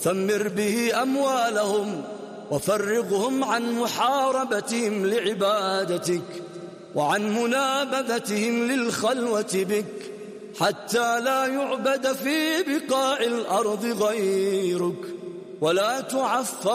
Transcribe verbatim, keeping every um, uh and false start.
ثمر به أموالهم وفرغهم عن محاربتهم لعبادتك وعن منابذتهم للخلوة بك، حتى لا يعبد في بقاع الأرض غيرك ولا تعفر